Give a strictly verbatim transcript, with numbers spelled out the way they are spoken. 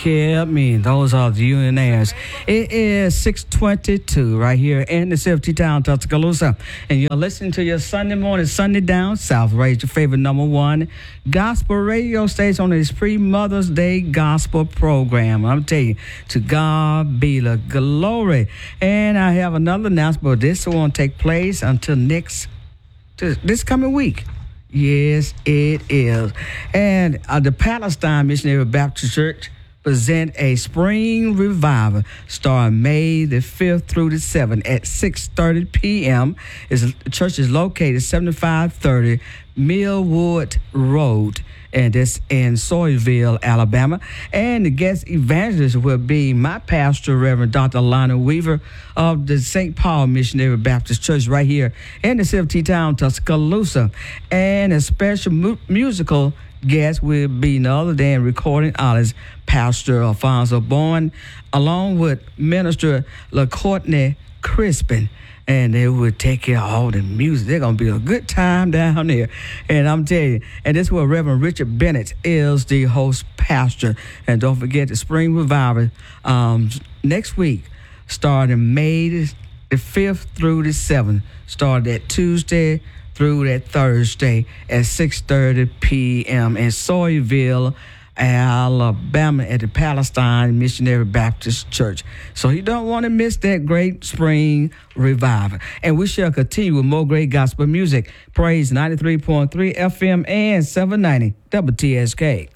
kept me. Those are the Unionaires. It is six twenty-two right here in the city town, Tuscaloosa. And you're listening to your Sunday morning, Sunday Down South. Raise your favorite number one gospel radio station on this pre-Mother's Day gospel program. I'm telling you, to God be the glory. And I have another announcement. This won't take place until next, to this coming week. Yes, it is. And uh, the Palestine Missionary Baptist Church present a spring revival starting May the fifth through the seventh at six thirty p.m. Is the church is located seventy-five thirty Millwood Road, and that's in Sawyerville, Alabama. And the guest evangelist will be my pastor, Reverend Doctor Lionel Weaver of the Saint Paul Missionary Baptist Church right here in the city town, Tuscaloosa. And a special mu- musical guest will be none other than recording artist Pastor Alfonso Bourne, along with Minister LaCourtney Crispin. And they will take care of all the music. They're going to be a good time down there. And I'm telling you, and this is where Reverend Richard Bennett is the host pastor. And don't forget the Spring Revival um, next week, starting May the fifth through the seventh, started at Tuesday through that Thursday at six thirty p.m. in Sawyerville, Alabama, at the Palestine Missionary Baptist Church. So you don't want to miss that great spring revival. And we shall continue with more great gospel music. Praise ninety-three point three F M and seven ninety W T S K.